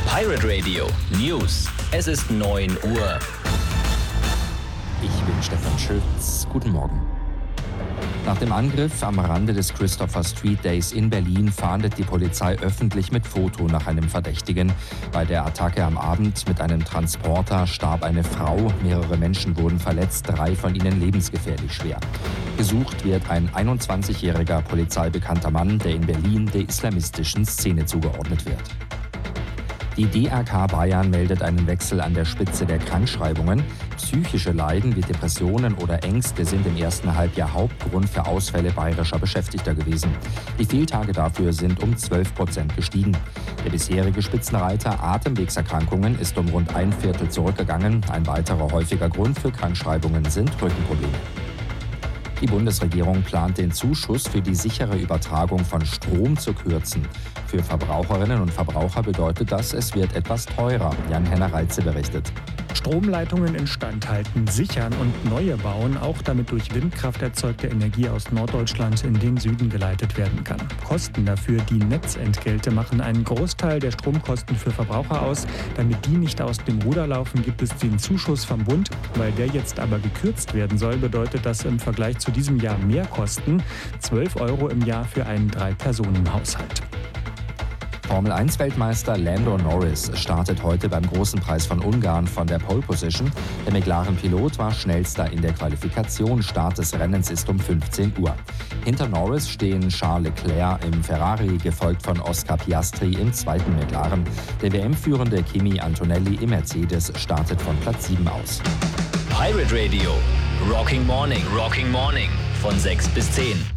Pirate Radio News. Es ist 9 Uhr. Ich bin Stefan Schütz. Guten Morgen. Nach dem Angriff am Rande des Christopher Street Days in Berlin fahndet die Polizei öffentlich mit Foto nach einem Verdächtigen. Bei der Attacke am Abend mit einem Transporter starb eine Frau. Mehrere Menschen wurden verletzt, 3 von ihnen lebensgefährlich schwer. Gesucht wird ein 21-jähriger polizeibekannter Mann, der in Berlin der islamistischen Szene zugeordnet wird. Die DRK Bayern meldet einen Wechsel an der Spitze der Krankschreibungen. Psychische Leiden wie Depressionen oder Ängste sind im ersten Halbjahr Hauptgrund für Ausfälle bayerischer Beschäftigter gewesen. Die Fehltage dafür sind um 12% gestiegen. Der bisherige Spitzenreiter Atemwegserkrankungen ist um rund 1/4 zurückgegangen. Ein weiterer häufiger Grund für Krankschreibungen sind Rückenprobleme. Die Bundesregierung plant den Zuschuss für die sichere Übertragung von Strom zu kürzen. Für Verbraucherinnen und Verbraucher bedeutet das, es wird etwas teurer. Jan-Henner Reitze berichtet. Stromleitungen instand halten, sichern und neue bauen, auch damit durch Windkraft erzeugte Energie aus Norddeutschland in den Süden geleitet werden kann. Kosten dafür, die Netzentgelte, machen einen Großteil der Stromkosten für Verbraucher aus. Damit die nicht aus dem Ruder laufen, gibt es den Zuschuss vom Bund. Weil der jetzt aber gekürzt werden soll, bedeutet das im Vergleich zu diesem Jahr mehr Kosten. 12 € im Jahr für einen 3-Personen-Haushalt. Formel-1-Weltmeister Lando Norris startet heute beim Großen Preis von Ungarn von der Pole Position. Der McLaren-Pilot war schnellster in der Qualifikation. Start des Rennens ist um 15 Uhr. Hinter Norris stehen Charles Leclerc im Ferrari, gefolgt von Oscar Piastri im zweiten McLaren. Der WM-führende Kimi Antonelli im Mercedes startet von Platz 7 aus. Pirate Radio. Rocking Morning. Von 6 bis 10.